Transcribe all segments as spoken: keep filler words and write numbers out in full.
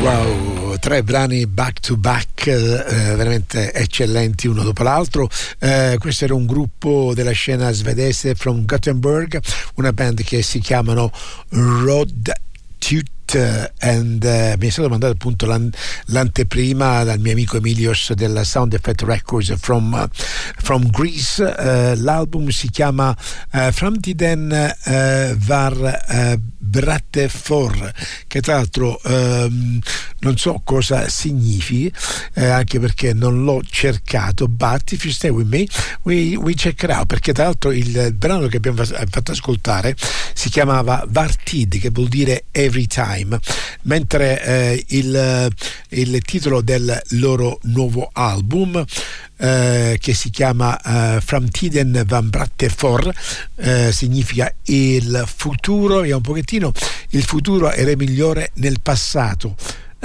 Wow, tre brani back to back, eh, veramente eccellenti uno dopo l'altro. Eh, questo era un gruppo della scena svedese from Gothenburg, una band che si chiamano Rod Tut. And uh, mi è stato mandato appunto l'an- l'anteprima dal mio amico Emilios della Sound Effect Records from, uh, from Greece. Uh, l'album si chiama uh, Framtiden uh, var uh, Brattefor, che tra l'altro um, non so cosa significhi, eh, anche perché non l'ho cercato, but if you stay with me we, we check it out, perché tra l'altro il brano che abbiamo fatto ascoltare si chiamava Vartid, che vuol dire every time, mentre eh, il, il titolo del loro nuovo album eh, che si chiama uh, Framtiden van Brattefor eh, significa il futuro, e un pochettino il futuro era migliore nel passato.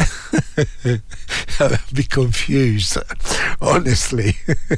Be confused, honestly.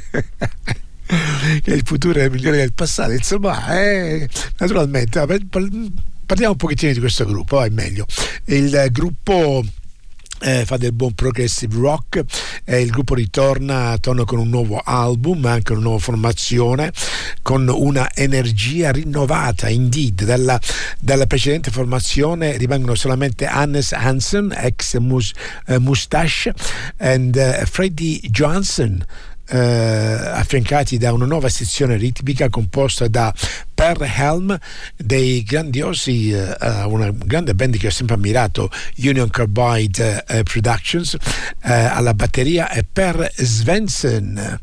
Che il futuro è migliore del passato, insomma, eh, naturalmente. Parliamo un pochettino di questo gruppo, è meglio. Il gruppo Eh, fa del buon progressive rock, eh, il gruppo ritorna, torna con un nuovo album, anche una nuova formazione, con una energia rinnovata. Indeed, dalla, dalla precedente formazione rimangono solamente Hannes Hansen, ex mus, uh, Mustache, e uh, Freddie Johansson, Uh, affiancati da una nuova sezione ritmica composta da Per Helm, dei grandiosi, uh, una grande band che ho sempre ammirato, Union Carbide uh, Productions, uh, alla batteria, e Per Svensson,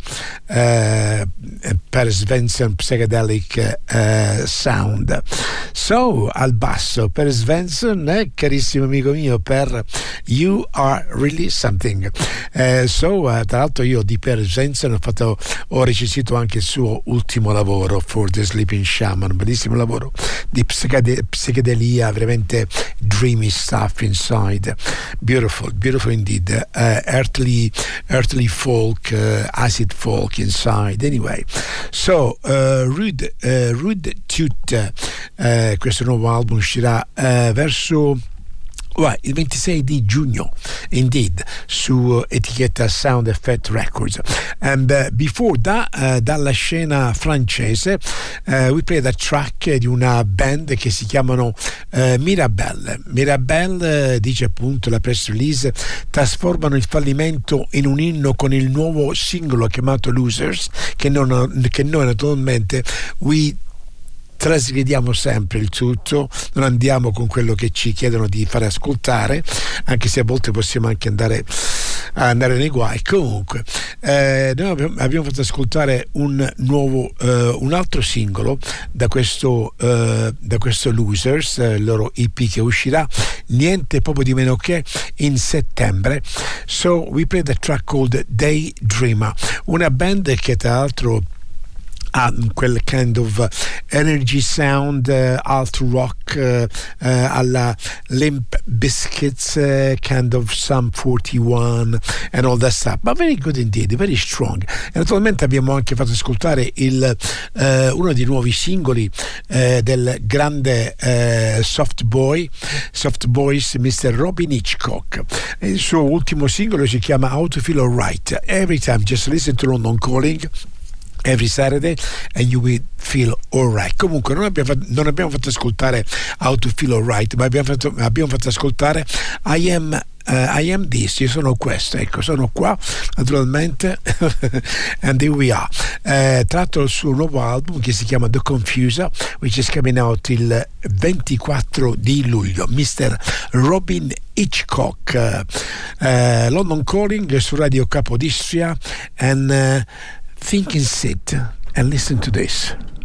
uh, Per Svensson Psychedelic uh, Sound. So, al basso Per Svensson, eh, carissimo amico mio, Per, you are really something. Uh, so, uh, tra l'altro io di Per Svensson ho fatto, ho recensito anche il suo ultimo lavoro, For the Sleeping Shaman, un bellissimo lavoro di psichede- psichedelia, veramente dreamy stuff inside, beautiful, beautiful indeed, uh, earthly, earthly folk, uh, acid folk inside. Anyway, so uh, Rude, uh, Rude Tut, uh, questo nuovo album uscirà uh, verso Well, il ventisei di giugno, indeed, su etichetta Sound Effect Records. And uh, before that, uh, dalla scena francese, uh, we played a track di una band che si chiamano uh, Mirabelle. Mirabelle, uh, dice appunto la press release, trasformano il fallimento in un inno con il nuovo singolo chiamato Losers, che, non, che noi naturalmente we trasgrediamo sempre il tutto, non andiamo con quello che ci chiedono di fare ascoltare, anche se a volte possiamo anche andare a andare nei guai. Comunque eh, noi abbiamo, abbiamo fatto ascoltare un nuovo eh, un altro singolo da questo eh, da questo Losers, eh, il loro E P che uscirà niente proprio di meno che in settembre. So we played a track called Daydreamer, una band che tra l'altro ha quel kind of energy sound, uh, alt rock, uh, uh, alla Limp Bizkit, uh, kind of Sum forty-one and all that stuff, but very good indeed, very strong. E naturalmente abbiamo anche fatto ascoltare il, uh, uno dei nuovi singoli uh, del grande uh, soft boy soft boys mister Robin Hitchcock. Il suo ultimo singolo si chiama How to Feel Alright. Every time just listen to London Calling every Saturday and you will feel alright. Comunque non abbiamo, fatto, non abbiamo fatto ascoltare How to Feel Alright, ma abbiamo fatto, abbiamo fatto ascoltare I am uh, I am this, io sono questo, ecco, sono qua naturalmente. And here we are, uh, tratto dal suo nuovo album che si chiama The Confuser, which is coming out il ventiquattro di luglio, mister Robin Hitchcock. uh, uh, London Calling su Radio Capodistria, and uh, think and sit and listen to this.